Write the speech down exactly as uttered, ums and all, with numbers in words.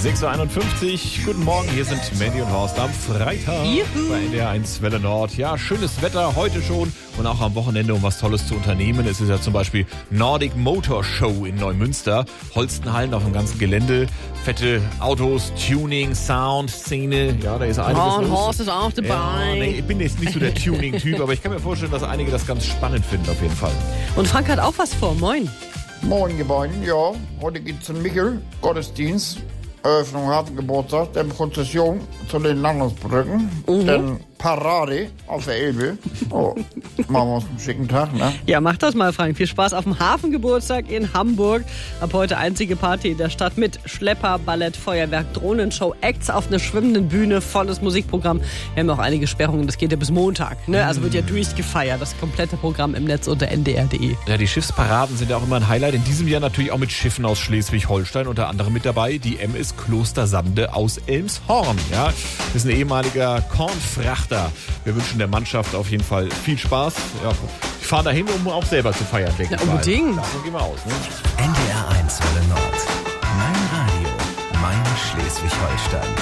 sechs Uhr einundfünfzig, guten Morgen, hier sind Mandy und Horst am Freitag Juhu. bei N D R eins Welle Nord. Ja, schönes Wetter heute schon und auch am Wochenende, um was Tolles zu unternehmen. Es ist ja zum Beispiel Nordic Motor Show in Neumünster, Holstenhallen auf dem ganzen Gelände, fette Autos, Tuning, Sound, Szene, ja, da ist einiges Oh, und los. Horst ist auch dabei. Ja, nee, ich bin jetzt nicht so der Tuning-Typ, aber ich kann mir vorstellen, dass einige das ganz spannend finden auf jeden Fall. Und Frank hat auch was vor. Moin. Moin, Gemeinde, ja. Heute geht's in Michel, Gottesdienst, Eröffnung, Hafengeburtstag, dann Prozession zu den Landungsbrücken, Mhm. dann Parade auf der Elbe. Oh, machen wir uns einen schicken Tag, ne? Ja, mach das mal, Frank. Viel Spaß auf dem Hafengeburtstag in Hamburg. Ab heute einzige Party in der Stadt mit Schlepper, Ballett, Feuerwerk, Drohnenshow, Acts auf einer schwimmenden Bühne, volles Musikprogramm. Wir haben auch einige Sperrungen, das geht ja bis Montag. Ne? Also wird ja durchgefeiert, das komplette Programm im Netz unter n d r punkt d e. Ja, die Schiffsparaden sind ja auch immer ein Highlight. In diesem Jahr natürlich auch mit Schiffen aus Schleswig-Holstein, unter anderem mit dabei die M S Klostersande aus Elmshorn. Ja, das ist ein ehemaliger Kornfrachter. Wir wünschen der Mannschaft auf jeden Fall viel Spaß. Ja, ich fahre dahin, um auch selber zu feiern, denke Ja, ich mal. unbedingt. Davon gehen wir aus. Ne? N D R